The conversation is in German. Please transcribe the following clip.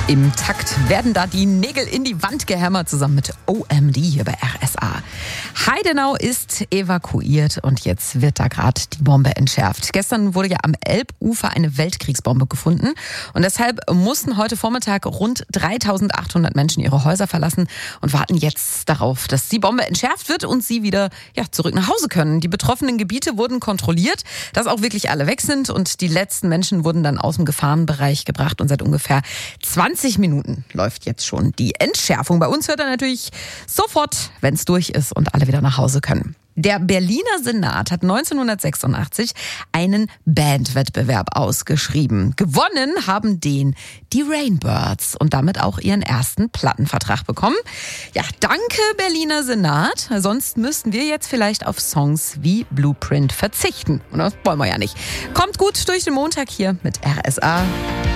Im Takt werden da die Nägel in die Wand gehämmert, zusammen mit OMD hier bei RSA. Heidenau ist evakuiert und jetzt wird da gerade die Bombe entschärft. Gestern wurde ja am Elbufer eine Weltkriegsbombe gefunden und deshalb mussten heute Vormittag rund 3.800 Menschen ihre Häuser verlassen und warten jetzt darauf, dass die Bombe entschärft wird und sie wieder zurück nach Hause können. Die betroffenen Gebiete wurden kontrolliert, dass auch wirklich alle weg sind und die letzten Menschen wurden dann aus dem Gefahrenbereich gebracht und seit ungefähr 20 Minuten läuft jetzt schon die Entschärfung. Bei uns hört er natürlich sofort, wenn es durch ist und alle wieder nach Hause können. Der Berliner Senat hat 1986 einen Bandwettbewerb ausgeschrieben. Gewonnen haben den die Rainbirds und damit auch ihren ersten Plattenvertrag bekommen. Ja, danke Berliner Senat. Sonst müssten wir jetzt vielleicht auf Songs wie Blueprint verzichten. Und das wollen wir ja nicht. Kommt gut durch den Montag hier mit RSA.